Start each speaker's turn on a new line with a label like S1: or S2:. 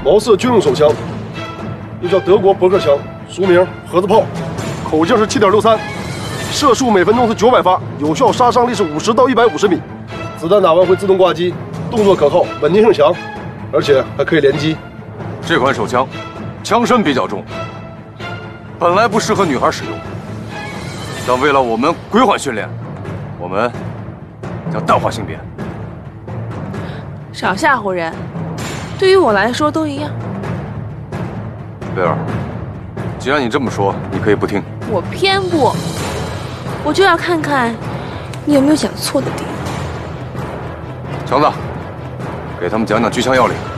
S1: 毛瑟军用手枪，又叫德国伯克枪，俗名盒子炮，口径是7.63，射速每分钟是900发，有效杀伤力是50到150米，子弹打完会自动挂机，动作可靠，稳定性强，而且还可以连击。
S2: 这款手枪，枪身比较重，本来不适合女孩使用，但为了我们归还训练，我们将淡化性别。
S3: 少吓唬人，对于我来说都一样。
S2: 贝尔，既然你这么说，你可以不听。
S3: 我偏不，我就要看看你有没有讲错的地方。
S2: 强子，给他们讲讲狙枪要领。